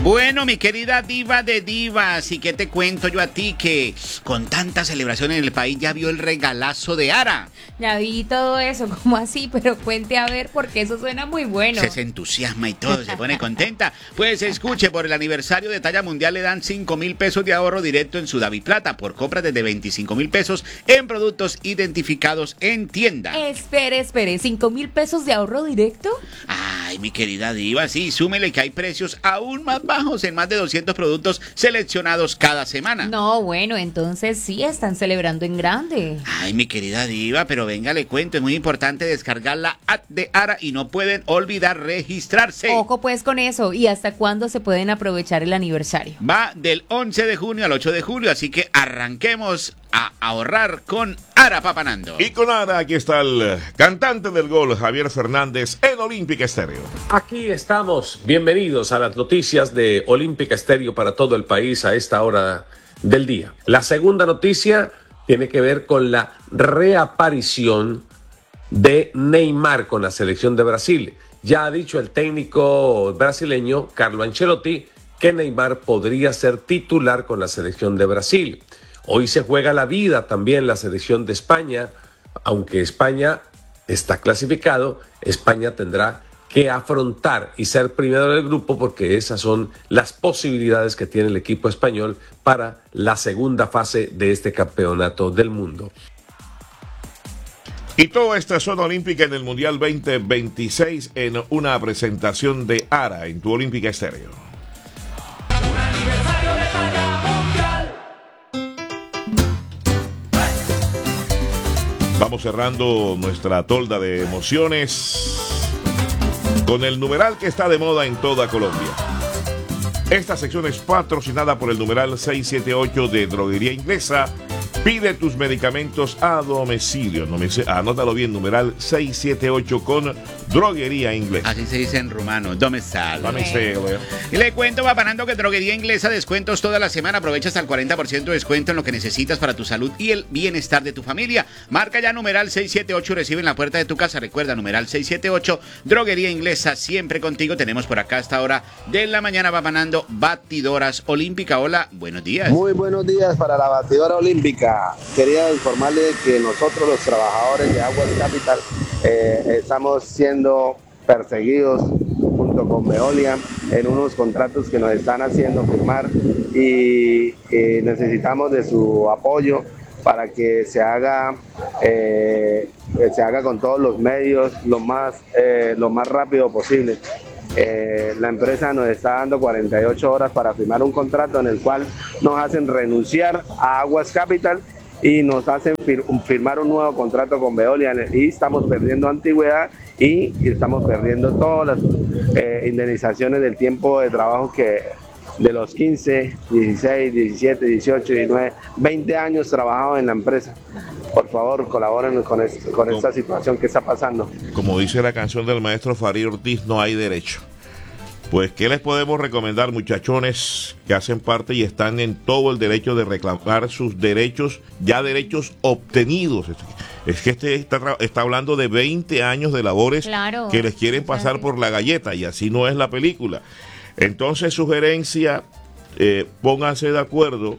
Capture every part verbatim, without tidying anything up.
Bueno, mi querida diva de divas, ¿y qué te cuento yo a ti que con tanta celebración en el país ya vio el regalazo de Ara? Ya vi todo eso, ¿cómo así? Pero cuente a ver, porque eso suena muy bueno. Se, se entusiasma y todo, se pone contenta. Pues escuche, por el aniversario de talla mundial le dan cinco mil pesos de ahorro directo en su Daviplata por compras desde veinticinco mil pesos en productos identificados en tienda. Espere, espere, ¿cinco mil pesos de ahorro directo? Ay, mi querida diva, sí, súmele que hay precios aún más bajos en más de doscientos productos seleccionados cada semana. No, bueno, entonces sí están celebrando en grande. Ay, mi querida diva, pero venga, le cuento, es muy importante descargar la app de Ara y no pueden olvidar registrarse. Ojo pues con eso, ¿y hasta cuándo se pueden aprovechar el aniversario? Va del once de junio al ocho de julio, así que arranquemos a ahorrar con Ara Papanando. Y con Ara, aquí está el cantante del gol, Javier Fernández, en Olímpica Estéreo. Aquí estamos, bienvenidos a las noticias de Olímpica Estéreo para todo el país a esta hora del día. La segunda noticia tiene que ver con la reaparición de Neymar con la selección de Brasil. Ya ha dicho el técnico brasileño Carlo Ancelotti que Neymar podría ser titular con la selección de Brasil. Hoy se juega la vida también la selección de España. Aunque España está clasificado, España tendrá que afrontar y ser primero del grupo porque esas son las posibilidades que tiene el equipo español para la segunda fase de este campeonato del mundo. Y toda esta zona olímpica en el Mundial veinte veintiséis en una presentación de Ara en tu Olímpica Estéreo. Un aniversario de talla mundial. Vamos cerrando nuestra tolda de emociones con el numeral que está de moda en toda Colombia. Esta sección es patrocinada por el numeral seiscientos setenta y ocho de Droguería Inglesa. Pide tus medicamentos a domicilio. No me sé, anótalo bien, numeral seiscientos setenta y ocho con Droguería Inglesa. Así se dice en rumano, domicilio. Domicilio. Y le cuento, Papanando, que Droguería Inglesa, descuentos toda la semana. Aprovecha hasta el cuarenta por ciento de descuento en lo que necesitas para tu salud y el bienestar de tu familia. Marca ya numeral seiscientos setenta y ocho y recibe en la puerta de tu casa. Recuerda, numeral seiscientos setenta y ocho, Droguería Inglesa, siempre contigo. Tenemos por acá hasta hora de la mañana, Papanando, batidoras olímpica. Hola, buenos días. Muy buenos días para la batidora olímpica. Quería informarle que nosotros los trabajadores de Aguas Capital eh, estamos siendo perseguidos junto con Veolia en unos contratos que nos están haciendo firmar y, y necesitamos de su apoyo para que se haga eh, se haga con todos los medios lo más, eh, lo más rápido posible. Eh, la empresa nos está dando cuarenta y ocho horas para firmar un contrato en el cual nos hacen renunciar a Aguas Capital y nos hacen fir firmar un nuevo contrato con Veolia y estamos perdiendo antigüedad y, y estamos perdiendo todas las eh, indemnizaciones del tiempo de trabajo que de los quince, dieciséis, diecisiete, dieciocho, diecinueve, veinte años trabajados en la empresa. Por favor, colaboren con, es, con esta situación que está pasando. Como dice la canción del maestro Farid Ortiz, no hay derecho. Pues, ¿qué les podemos recomendar, muchachones que hacen parte y están en todo el derecho de reclamar sus derechos, ya derechos obtenidos? Es que este está, está hablando de veinte años de labores, claro, que les quieren pasar por la galleta y así no es la película. Entonces, sugerencia, eh, pónganse de acuerdo,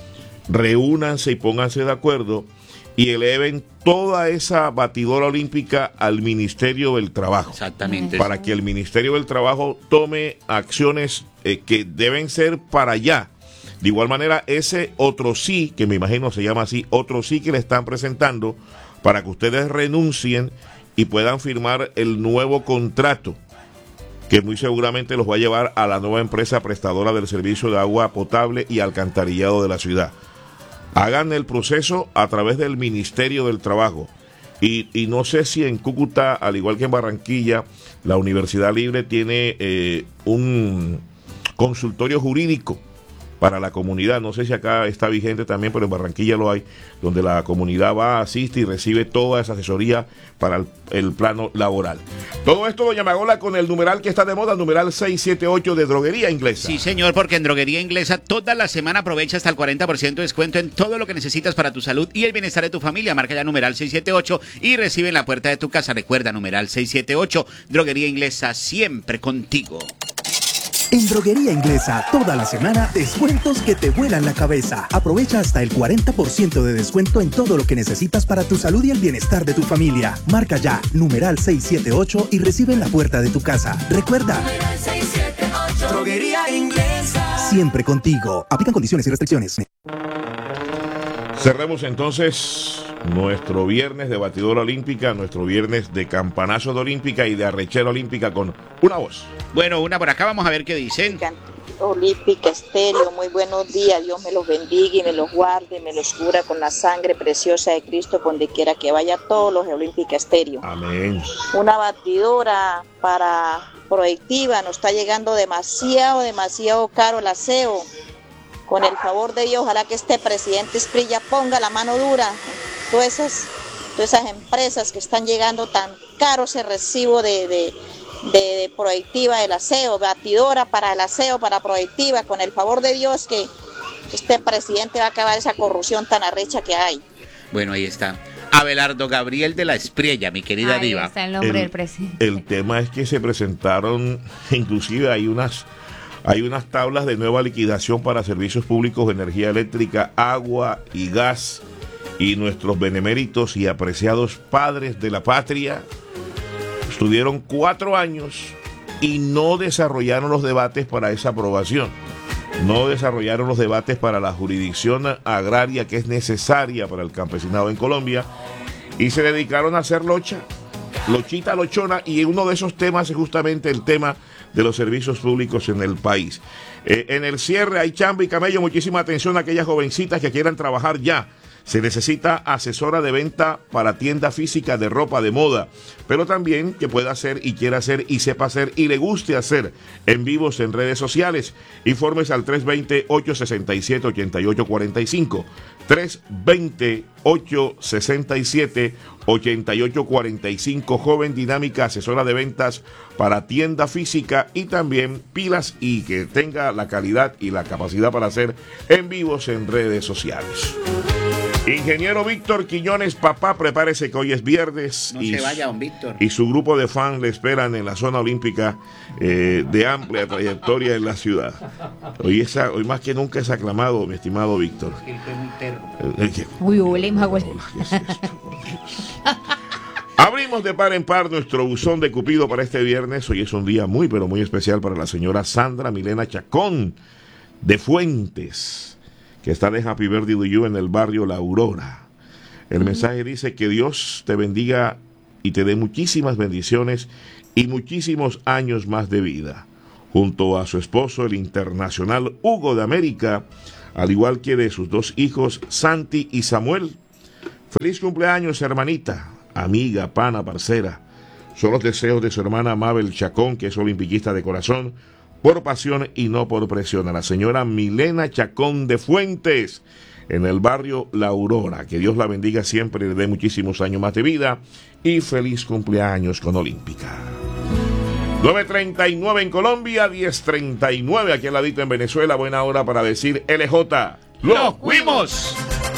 reúnanse y pónganse de acuerdo y eleven toda esa batidora olímpica al Ministerio del Trabajo. Exactamente. Para que el Ministerio del Trabajo tome acciones eh, que deben ser para allá. De igual manera, ese otro sí, que me imagino se llama así, otro sí que le están presentando para que ustedes renuncien y puedan firmar el nuevo contrato, que muy seguramente los va a llevar a la nueva empresa prestadora del servicio de agua potable y alcantarillado de la ciudad. Hagan el proceso a través del Ministerio del Trabajo. Y, y no sé si en Cúcuta, al igual que en Barranquilla, la Universidad Libre tiene eh, un consultorio jurídico para la comunidad. No sé si acá está vigente también, pero en Barranquilla lo hay, donde la comunidad va, asiste y recibe toda esa asesoría para el, el plano laboral. Todo esto, doña Magola, con el numeral que está de moda, numeral seiscientos setenta y ocho de Droguería Inglesa. Sí, señor, porque en Droguería Inglesa toda la semana aprovecha hasta el cuarenta por ciento de descuento en todo lo que necesitas para tu salud y el bienestar de tu familia. Marca ya numeral seiscientos setenta y ocho y recibe en la puerta de tu casa. Recuerda, numeral seiscientos setenta y ocho, Droguería Inglesa, siempre contigo. En Droguería Inglesa, toda la semana, descuentos que te vuelan la cabeza. Aprovecha hasta el cuarenta por ciento de descuento en todo lo que necesitas para tu salud y el bienestar de tu familia. Marca ya, numeral seiscientos setenta y ocho y recibe en la puerta de tu casa. Recuerda, seiscientos setenta y ocho. Droguería Inglesa. siempre contigo. Aplican condiciones y restricciones. Cerremos entonces nuestro viernes de batidora olímpica, nuestro viernes de campanazo de olímpica y de arrechera olímpica con una voz. Bueno, una por acá, vamos a ver qué dicen. Olímpica Estéreo, muy buenos días, Dios me los bendiga y me los guarde, me los cura con la sangre preciosa de Cristo, donde quiera que vaya, todos los de Olímpica Estéreo. Amén. Una batidora para proyectiva, nos está llegando demasiado, demasiado caro el aseo. Con el favor de Dios, ojalá que este presidente Esprilla ponga la mano dura. Todas esas, todas esas empresas que están llegando tan caro ese recibo de, de, de, de proyectiva del aseo, batidora para el aseo, para proyectiva, con el favor de Dios que este presidente va a acabar esa corrupción tan arrecha que hay. Bueno, ahí está. Abelardo Gabriel de la Espriella, mi querida Ahí diva. está el nombre del presidente. El tema es que se presentaron, inclusive hay unas, hay unas tablas de nueva liquidación para servicios públicos de energía eléctrica, agua y gas, y nuestros beneméritos y apreciados padres de la patria estuvieron cuatro años y no desarrollaron los debates para esa aprobación. No desarrollaron los debates para la jurisdicción agraria que es necesaria para el campesinado en Colombia y se dedicaron a hacer locha, lochita, lochona, y uno de esos temas es justamente el tema de los servicios públicos en el país. Eh, en el cierre hay chamba y camello, muchísima atención a aquellas jovencitas que quieran trabajar ya. Se necesita asesora de venta para tienda física de ropa de moda, pero también que pueda hacer y quiera hacer y sepa hacer y le guste hacer en vivos en redes sociales. Informes al tres dos cero, ocho seis siete, ocho ocho cuatro cinco, tres dos cero, ocho seis siete, ocho ocho cuatro cinco, joven dinámica, asesora de ventas para tienda física y también pilas y que tenga la calidad y la capacidad para hacer en vivos en redes sociales. Ingeniero Víctor Quiñones, papá, prepárese que hoy es viernes. No y se vaya, don Víctor. Y su grupo de fans le esperan en la zona olímpica eh, de amplia trayectoria en la ciudad. Hoy, es, hoy más que nunca es aclamado, mi estimado Víctor. Uy, huele, más huele. Abrimos de par en par nuestro buzón de Cupido para este viernes. Hoy es un día muy, pero muy especial para la señora Sandra Milena Chacón de Fuentes, que está de Happy Birthday to You en el barrio La Aurora. El uh-huh. mensaje dice que Dios te bendiga y te dé muchísimas bendiciones y muchísimos años más de vida. Junto a su esposo, el internacional Hugo de América, al igual que de sus dos hijos, Santi y Samuel. Feliz cumpleaños, hermanita, amiga, pana, parcera. Son los deseos de su hermana Mabel Chacón, que es olimpiquista de corazón, por pasión y no por presión. A la señora Milena Chacón de Fuentes, en el barrio La Aurora. Que Dios la bendiga siempre y le dé muchísimos años más de vida. Y feliz cumpleaños con Olímpica. nueve treinta y nueve en Colombia, diez treinta y nueve aquí al ladito en Venezuela. Buena hora para decir L J. ¡Lo fuimos!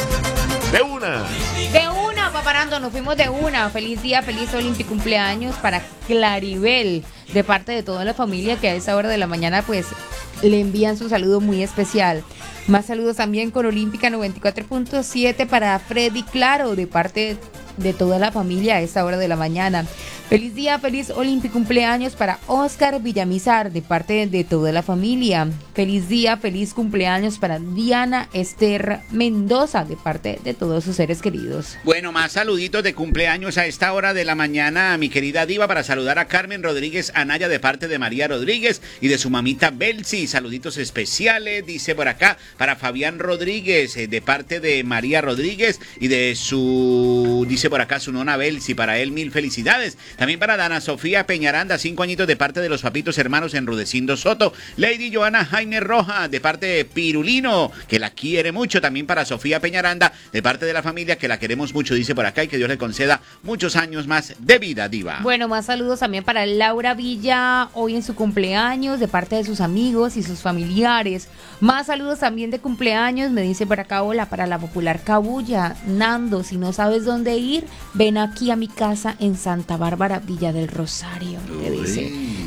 De una. De una, paparando, nos fuimos de una. Feliz día, feliz Olímpico, cumpleaños para Claribel, de parte de toda la familia que a esa hora de la mañana pues le envían su saludo muy especial. Más saludos también con Olímpica noventa y cuatro punto siete para Freddy Claro, de parte de toda la familia a esa hora de la mañana. Feliz día, feliz Olímpico, cumpleaños para Oscar Villamizar, de parte de toda la familia. Feliz día, feliz cumpleaños para Diana Esther Mendoza, de parte de todos sus seres queridos. Bueno, más saluditos de cumpleaños a esta hora de la mañana, mi querida diva, para saludar a Carmen Rodríguez Anaya, de parte de María Rodríguez y de su mamita Belsi. Saluditos especiales, dice por acá, para Fabián Rodríguez, de parte de María Rodríguez y de su, dice por acá, su nona Belsi. Para él, mil felicidades. También para Dana Sofía Peñaranda, cinco añitos, de parte de los papitos hermanos en Rudecindo Soto. Lady Joana Jaime Roja, de parte de Pirulino, que la quiere mucho. También para Sofía Peñaranda, de parte de la familia, que la queremos mucho, dice por acá, y que Dios le conceda muchos años más de vida, diva. Bueno, más saludos también para Laura Villa, hoy en su cumpleaños, de parte de sus amigos y sus familiares. Más saludos también de cumpleaños, me dice por acá, hola, para la popular Cabuya. Nando, si no sabes dónde ir, ven aquí a mi casa en Santa Bárbara, Villa del Rosario, te dice.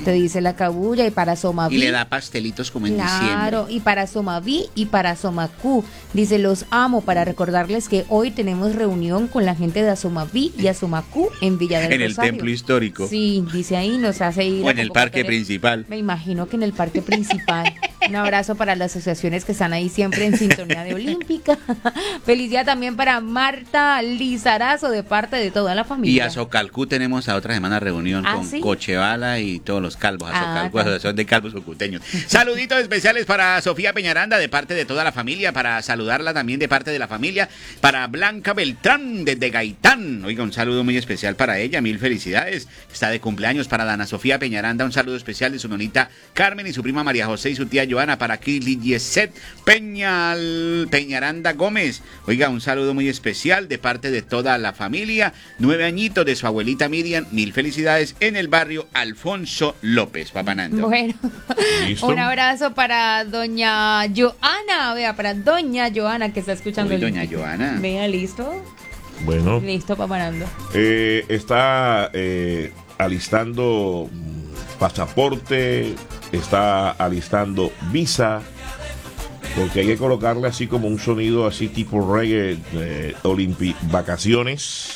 te dice la cabulla, y para Somaví. Y le da pastelitos como en diciembre. Claro, y para Somaví y para Somacú. Dice, los amo, para recordarles que hoy tenemos reunión con la gente de Asomaví y Asomacú en Villa del En el Rosario. templo histórico. Sí, dice ahí, nos hace ir. O a en el parque convocatoria. principal. Me imagino que en el parque principal. Un abrazo para las asociaciones que están ahí siempre en sintonía de Olímpica. Feliz día también para Marta Lizarazo, de parte de toda la Y familia. a Socalcú tenemos a otra semana reunión ¿Ah, con sí? Cochebala y todos los calvos. A Ah, Socalcú, claro. Asociación de Calvos Ocuteños. Saluditos especiales para Sofía Peñaranda, de parte de toda la familia, para saludarla también de parte de la familia, para Blanca Beltrán, desde Gaitán. Oiga, un saludo muy especial para ella, mil felicidades. Está de cumpleaños. Para Dana Sofía Peñaranda, un saludo especial de su nonita Carmen y su prima María José y su tía Joana. Para Kili Yeset Peñal, Peñaranda Gómez. Oiga, un saludo muy especial de parte de toda la familia. Nueve añitos de su abuelita Miriam, mil felicidades, en el barrio Alfonso López, Papanando. Bueno, ¿Listo? un abrazo para doña Joana, vea, para doña Joana que está escuchando. Uy, el- doña Joana. Vea, listo, Bueno, listo, papanando. eh, está eh, alistando mm, pasaporte, está alistando visa, porque hay que colocarle así como un sonido así tipo reggae, eh, Olympi vacaciones.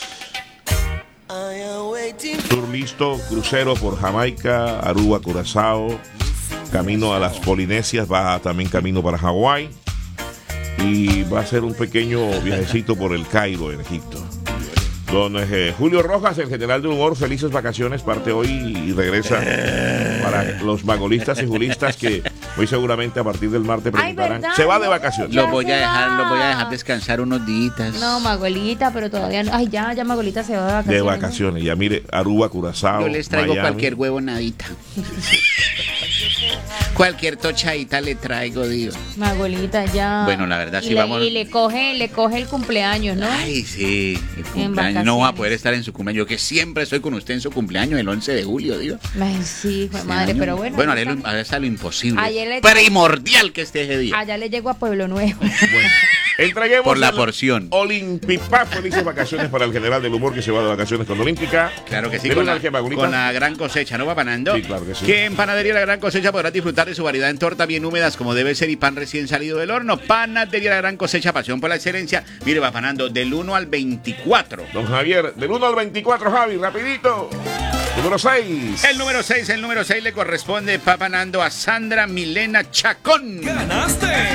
Tour listo, crucero por Jamaica, Aruba, Curazao, camino a las Polinesias, va también camino para Hawái, y va a ser un pequeño viajecito por el Cairo en Egipto. Don eh, Julio Rojas, el general de humor, felices vacaciones, parte hoy y regresa para los magolistas y juristas que muy seguramente a partir del martes Ay, preguntarán. ¿verdad? Se va de No, vacaciones. ya Los voy a se dejar, va. los voy a dejar descansar unos días. No, Magolita, pero todavía no. Ay, ya, ya Magolita se va de vacaciones. De ¿no? vacaciones. Ya mire, Aruba, Curazao, Yo les traigo Miami. cualquier huevo nadita. Cualquier tochadita le traigo, Dios. Magolita, ya. Bueno, la verdad, y sí le, vamos- Y le coge, le coge el cumpleaños, ¿no? Ay, sí, el En cumpleaños. No va a vacaciones. poder estar en su cumpleaños. Yo que siempre estoy con usted en su cumpleaños, el once de julio, Dios. Ay, sí, fue Este madre, año. pero bueno. Bueno, ya haré lo, está. haré hasta lo imposible. Ayer le- Primordial que esté ese día. Allá le llego a Pueblo Nuevo. Bueno, entreguemos Por la el porción. Olympipa, felices vacaciones para el general del humor que se va de vacaciones con Olímpica. Claro que sí, ¿De con una la, que, Magolita? con la gran cosecha, ¿no, Papanando? Sí, claro que sí. Que en Panadería La Gran Cosecha podrás disfrutar de su variedad en tortas bien húmedas como debe ser y pan recién salido del horno. Panadería La Gran Cosecha, pasión por la excelencia. Mire, Papanando, del uno al veinticuatro. Don Javier, del uno al veinticuatro, Javi, rapidito. Número seis. El número seis, el número seis le corresponde, Papanando, a Sandra Milena Chacón. ¡Ganaste!